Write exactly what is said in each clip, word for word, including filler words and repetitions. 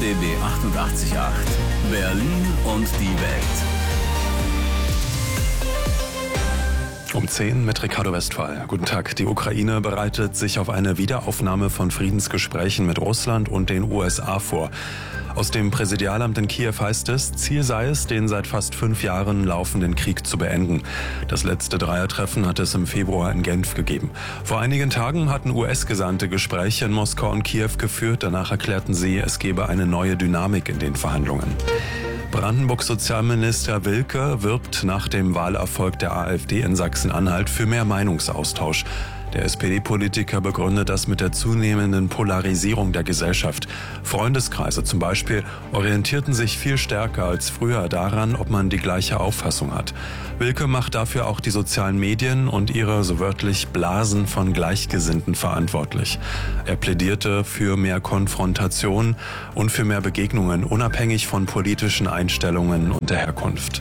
B B achtundachtzig Komma acht. Berlin und die Welt. Um zehn mit Ricardo Westphal. Guten Tag. Die Ukraine bereitet sich auf eine Wiederaufnahme von Friedensgesprächen mit Russland und den U S A vor. Aus dem Präsidialamt in Kiew heißt es, Ziel sei es, den seit fast fünf Jahren laufenden Krieg zu beenden. Das letzte Dreiertreffen hat es im Februar in Genf gegeben. Vor einigen Tagen hatten U S-Gesandte Gespräche in Moskau und Kiew geführt. Danach erklärten sie, es gebe eine neue Dynamik in den Verhandlungen. Brandenburgs Sozialminister Wilke wirbt nach dem Wahlerfolg der AfD in Sachsen-Anhalt für mehr Meinungsaustausch. Der S P D-Politiker begründet das mit der zunehmenden Polarisierung der Gesellschaft. Freundeskreise zum Beispiel orientierten sich viel stärker als früher daran, ob man die gleiche Auffassung hat. Wilke macht dafür auch die sozialen Medien und ihre so wörtlich Blasen von Gleichgesinnten verantwortlich. Er plädierte für mehr Konfrontation und für mehr Begegnungen, unabhängig von politischen Einstellungen und der Herkunft.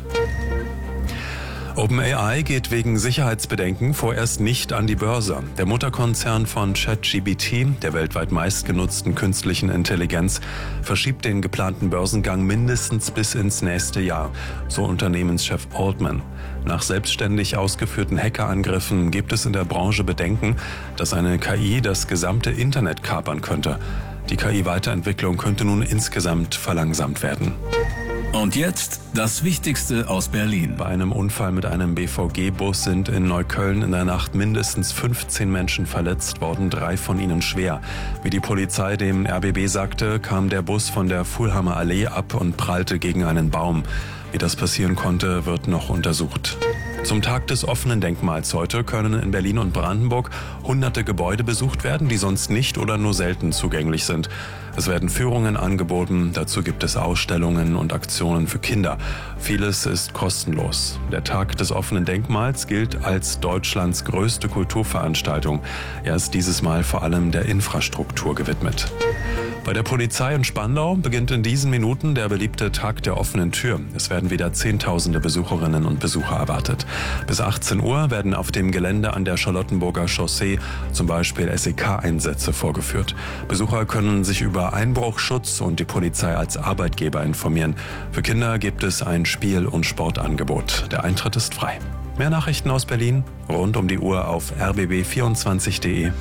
OpenAI geht wegen Sicherheitsbedenken vorerst nicht an die Börse. Der Mutterkonzern von ChatGPT, der weltweit meistgenutzten künstlichen Intelligenz, verschiebt den geplanten Börsengang mindestens bis ins nächste Jahr, so Unternehmenschef Altman. Nach selbstständig ausgeführten Hackerangriffen gibt es in der Branche Bedenken, dass eine K I das gesamte Internet kapern könnte. Die K I-Weiterentwicklung könnte nun insgesamt verlangsamt werden. Und jetzt das Wichtigste aus Berlin. Bei einem Unfall mit einem B V G-Bus sind in Neukölln in der Nacht mindestens fünfzehn Menschen verletzt worden, drei von ihnen schwer. Wie die Polizei dem R B B sagte, kam der Bus von der Fulhammer Allee ab und prallte gegen einen Baum. Wie das passieren konnte, wird noch untersucht. Zum Tag des offenen Denkmals heute können in Berlin und Brandenburg hunderte Gebäude besucht werden, die sonst nicht oder nur selten zugänglich sind. Es werden Führungen angeboten, dazu gibt es Ausstellungen und Aktionen für Kinder. Vieles ist kostenlos. Der Tag des offenen Denkmals gilt als Deutschlands größte Kulturveranstaltung. Er ist dieses Mal vor allem der Infrastruktur gewidmet. Bei der Polizei in Spandau beginnt in diesen Minuten der beliebte Tag der offenen Tür. Es werden wieder Zehntausende Besucherinnen und Besucher erwartet. Bis achtzehn Uhr werden auf dem Gelände an der Charlottenburger Chaussee zum Beispiel S E K-Einsätze vorgeführt. Besucher können sich über Einbruchschutz und die Polizei als Arbeitgeber informieren. Für Kinder gibt es ein Spiel- und Sportangebot. Der Eintritt ist frei. Mehr Nachrichten aus Berlin rund um die Uhr auf r b b vierundzwanzig punkt de.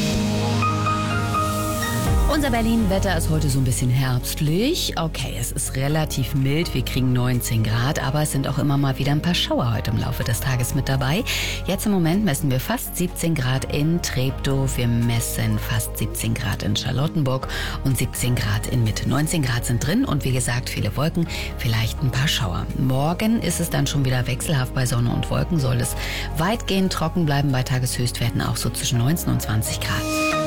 Unser Berlin-Wetter ist heute so ein bisschen herbstlich. Okay, es ist relativ mild, wir kriegen neunzehn Grad, aber es sind auch immer mal wieder ein paar Schauer heute im Laufe des Tages mit dabei. Jetzt im Moment messen wir fast siebzehn Grad in Treptow, wir messen fast siebzehn Grad in Charlottenburg und siebzehn Grad in Mitte. neunzehn Grad sind drin und wie gesagt, viele Wolken, vielleicht ein paar Schauer. Morgen ist es dann schon wieder wechselhaft bei Sonne und Wolken, soll es weitgehend trocken bleiben, bei Tageshöchstwerten auch so zwischen neunzehn und zwanzig Grad.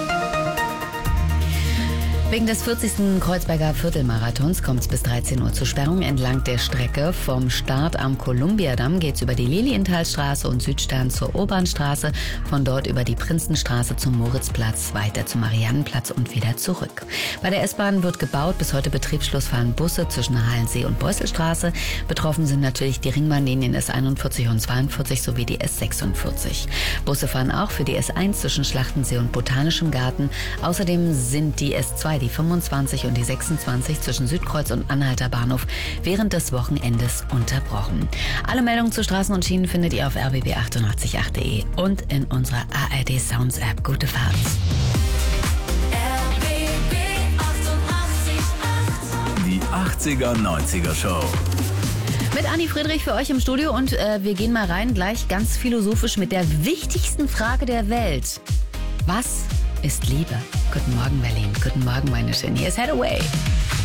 Wegen des vierzigsten Kreuzberger Viertelmarathons kommt es bis dreizehn Uhr zur Sperrung entlang der Strecke. Vom Start am Kolumbiadamm geht es über die Lilienthalstraße und Südstern zur Obernstraße, von dort über die Prinzenstraße zum Moritzplatz, weiter zum Mariannenplatz und wieder zurück. Bei der S-Bahn wird gebaut, bis heute Betriebsschluss fahren Busse zwischen Halensee und Beuselstraße. Betroffen sind natürlich die Ringbahnlinien S einundvierzig und zweiundvierzig sowie die S sechsundvierzig. Busse fahren auch für die S eins zwischen Schlachtensee und Botanischem Garten. Außerdem sind die S zwei, die fünfundzwanzig und die sechsundzwanzig zwischen Südkreuz und Anhalter Bahnhof während des Wochenendes unterbrochen. Alle Meldungen zu Straßen und Schienen findet ihr auf r b b achtundachtzig Komma acht punkt de und in unserer A R D Sounds App. Gute Fahrt. R B B achtundachtzig Komma acht. Die achtziger neunziger Show. Mit Anni Friedrich für euch im Studio und äh, wir gehen mal rein, gleich ganz philosophisch mit der wichtigsten Frage der Welt. Was ist Liebe? Guten Morgen, Berlin. Guten Morgen, meine Schönen. Hier ist Hathaway.